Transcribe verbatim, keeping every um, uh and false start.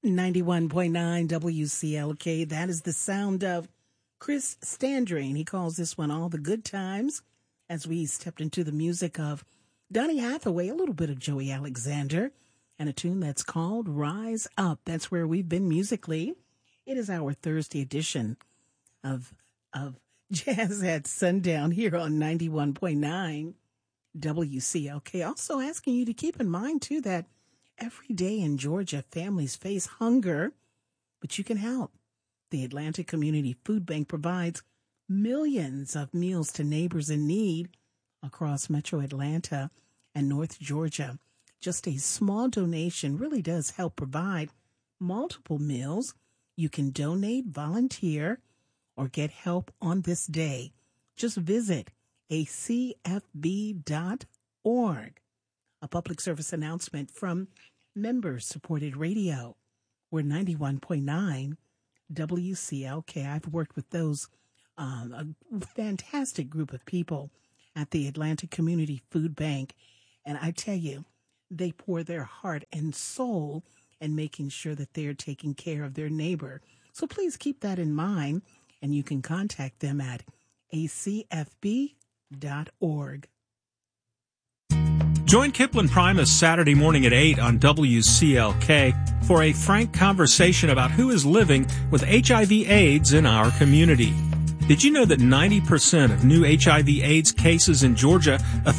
ninety-one point nine W C L K. That is the sound of Chris Standring. He calls this one All the Good Times, as we stepped into the music of Donny Hathaway, a little bit of Joey Alexander, and a tune that's called Rise Up. That's where we've been musically. It is our Thursday edition of of Jazz at Sundown here on ninety-one point nine W C L K. Also asking you to keep in mind, too, that every day in Georgia, families face hunger, but you can help. The Atlantic Community Food Bank provides millions of meals to neighbors in need across Metro Atlanta and North Georgia. Just a small donation really does help provide multiple meals. You can donate, volunteer, or get help on this day. Just visit a c f b dot org. A public service announcement from member-supported radio. We're ninety-one point nine W C L K. I've worked with those, um, a fantastic group of people at the Atlantic Community Food Bank. And I tell you, they pour their heart and soul in making sure that they're taking care of their neighbor. So please keep that in mind, and you can contact them at a c f b dot org. Join Kipling Primus Saturday morning at eight on W C L K for a frank conversation about who is living with H I V AIDS in our community. Did you know that ninety percent of new H I V AIDS cases in Georgia